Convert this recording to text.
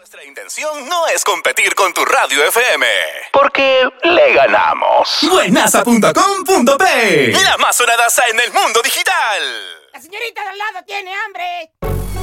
Nuestra intención no es competir con tu radio FM, porque le ganamos. Buenaza.com.pe, la más sonadaza en el mundo digital. La señorita de al lado tiene hambre.